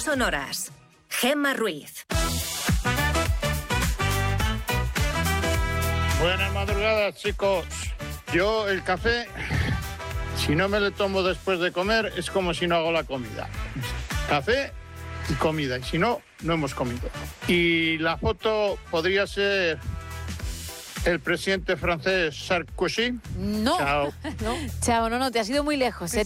sonoras. Gemma Ruiz. Buenas madrugadas, chicos. Yo el café, si no me lo tomo después de comer, es como si no hago la comida. Café y comida, y si no, no hemos comido. Y la foto podría ser el presidente francés Sarkozy. No. Chao. Chao, no, te has ido muy lejos.